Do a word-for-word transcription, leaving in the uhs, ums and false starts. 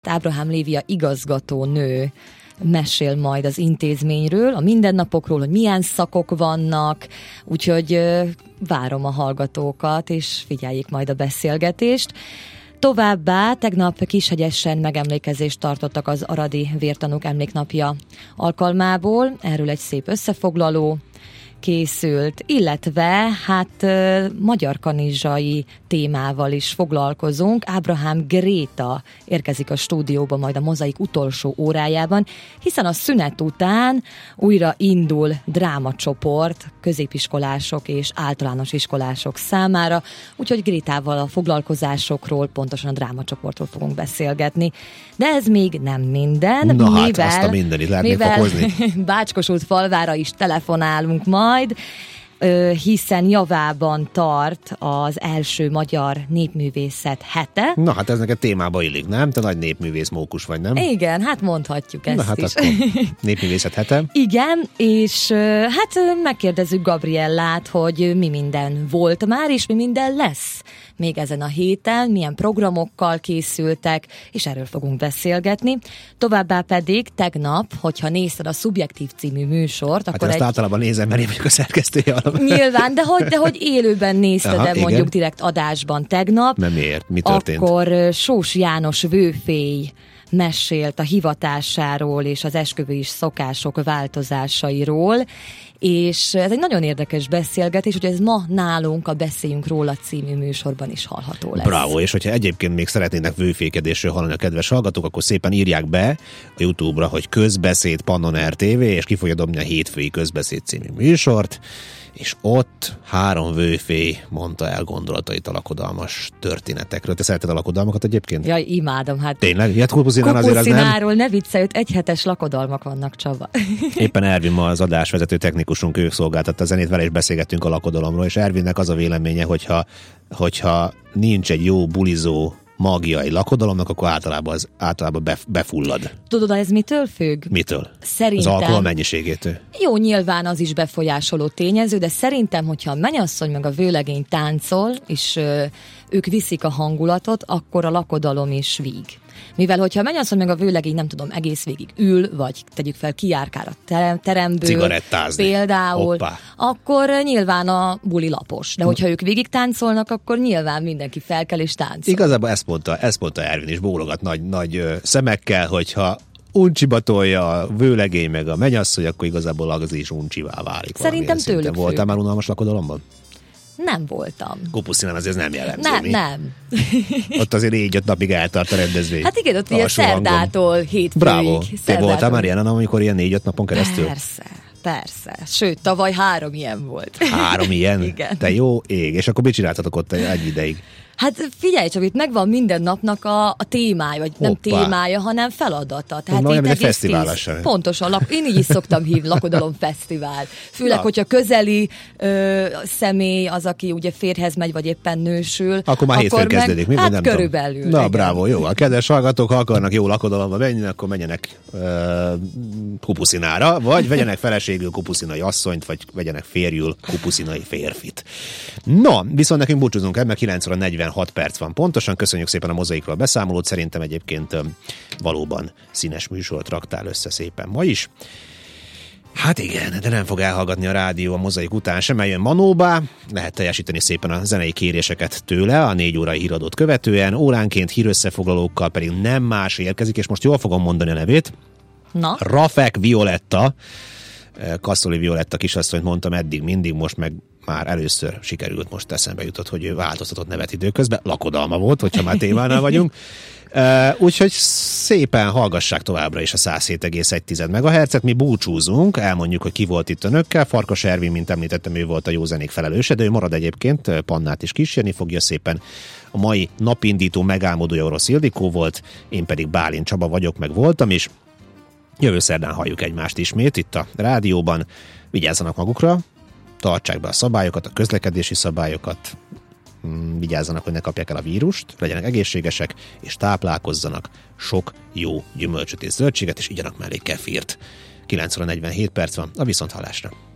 Ábrahám Lévia igazgató nő mesél majd az intézményről, a mindennapokról, hogy milyen szakok vannak, úgyhogy várom a hallgatókat, és figyeljék majd a beszélgetést. Továbbá tegnap Kishegyesen megemlékezést tartottak az Aradi Vértanúk Emléknapja alkalmából, erről egy szép összefoglaló készült, illetve hát magyar kanizsai témával is foglalkozunk. Ábrahám Gréta érkezik a stúdióba majd a Mozaik utolsó órájában, hiszen a szünet után újra indul drámacsoport középiskolások és általános iskolások számára, úgyhogy Grétával a foglalkozásokról, pontosan a drámacsoportról fogunk beszélgetni. De ez még nem minden. Na mivel, hát, azt a mindenit lehet még fokozni. Bácskosult falvára is telefonálunk majd, hiszen javában tart az első magyar népművészet hete. Na hát ez neked témába illik, nem? Te nagy népművész mókus vagy, nem? Igen, hát mondhatjuk ezt Na hát is. Népművészet hete. Igen, és hát megkérdezzük Gabriellát, hogy mi minden volt már, és mi minden lesz még ezen a héten, milyen programokkal készültek, és erről fogunk beszélgetni. Továbbá pedig tegnap, hogyha nézted a Szubjektív című műsort, hát akkor ezt egy... általában nézem, mert én vagyok a szerkesztője. Nyilván, de hogy, de hogy élőben nézted, Aha, de igen. mondjuk direkt adásban tegnap. Nem miért? Mi történt? Akkor Sós János vőfély mesélt a hivatásáról és az esküvői szokások változásairól, és ez egy nagyon érdekes beszélgetés, hogy ez ma nálunk a Beszéljünk róla című műsorban is hallható lesz. Bravo, és hogyha egyébként még szeretnének vőfékedésről hallani a kedves hallgatók, akkor szépen írják be a YouTube-ra, hogy Közbeszéd Pannon er té vé, és ki fogja dobni a hétfői Közbeszéd című műsort, és ott három vőfély mondta el gondolatait a lakodalmas történetekről. Te szereted a lakodalmakat egyébként? Jaj, imádom, hát. Tényleg? Hát Kupuszínán azért az nem. Kupuszínáról ne viccelj, öt egyhetes lakodalmak vannak, Csaba. Éppen Ervin ma az adásvezető technikusunk, ő szolgáltatta a zenét, vele is beszélgettünk a lakodalomról, és Ervinnek az a véleménye, hogyha, hogyha nincs egy jó bulizó magja egy lakodalomnak, akkor általában, az, általában bef, befullad. Tudod, ez mitől függ? Mitől? Szerintem... Az alkohol mennyiségétől. Jó, nyilván az is befolyásoló tényező, de szerintem, hogyha a mennyasszony meg a vőlegény táncol, és ö, ők viszik a hangulatot, akkor a lakodalom is víg. Mivel, hogyha a mennyasszony meg a vőlegény, nem tudom, egész végig ül, vagy tegyük fel, kijárkál a terem, teremből, cigarettázni. Például, Hoppá. akkor nyilván a buli lapos. De hogyha ők végig táncolnak, akkor nyilván mindenki fel kell és táncol. Igazából ezt mondta, ezt mondta Ervin is, bólogat nagy, nagy ö, szemekkel, hogyha uncsiba tolja a vőlegény meg a mennyasszony, akkor igazából az is uncsivá válik. Szerintem tőlük függ. Voltál már unalmas lakodalomban? Nem voltam. Kupuszínán azért ez nem jellemző. Nem, mi? nem. Ott azért négy-öt napig eltart a rendezvény. Hát igen, ott ilyen szerdától hétfőig. Bravo. Te voltál már ilyen, amikor ilyen négy-öt napon keresztül? Persze, persze. Sőt, tavaly három ilyen volt. Három ilyen? Igen. Te jó ég. És akkor mit csináltatok ott egy ideig? Hát figyelj csak, itt megvan minden napnak a, a témája, vagy nem Hoppá. témája, hanem feladata. Tehát olyan, itt mint egy egész fesztivál tíz, sem. pontosan, lak, én így is szoktam hívni, lakodalom fesztivál. Főleg, Na. hogyha közeli ö, személy az, aki ugye férhez megy, vagy éppen nősül. Akkor már hétfőn kezdődik. Mi? Hát nem körülbelül. Tudom. Na, igen. bravo, jó. A kedves hallgatók, ha akarnak jó lakodalomba menni, akkor menjenek uh, kupuszinára, vagy vegyenek feleségül kupuszinai asszonyt, vagy vegyenek férjül kupuszinai férfit. No, viszont nekünk búcsúzunk ebben, kilenc óra negyvenhat perc van pontosan. Köszönjük szépen a Mozaikról a beszámolót. Szerintem egyébként um, valóban színes műsort raktál össze szépen ma is. Hát igen, de nem fog elhallgatni a rádió a Mozaik után sem, eljön Manóba, lehet teljesíteni szépen a zenei kéréseket tőle a négy órai híradót követően, óránként hírösszefoglalókkal pedig nem más érkezik, és most jól fogom mondani a nevét. Na? Rafek Violetta, Kasszoli Violetta kisasszonyt mondtam eddig mindig, most meg már először sikerült, most eszembe jutott, hogy ő változtatott nevet időközben, lakodalma volt, hogyha már témánál vagyunk. Uh, úgyhogy szépen hallgassák továbbra is a száz hét egész egy megahertzet, mi búcsúzunk, elmondjuk, hogy ki volt itt önökkel. Farkas Ervin, mint említettem, ő volt a jó zenék felelőse, de ő marad egyébként, Pannát is kísérni fogja szépen. A mai napindító megálmodója Orosz Ildikó volt, én pedig Bálint Csaba vagyok, meg voltam is. Jövő szerdán halljuk egymást ismét itt a rádióban. Vigyázzanak magukra, tartsák be a szabályokat, a közlekedési szabályokat, vigyázzanak, hogy ne kapják el a vírust, legyenek egészségesek, és táplálkozzanak sok jó gyümölcsöt és zöldséget, és igyanak mellé kefírt. kilenc óra negyvenhét perc van, a viszonthallásra.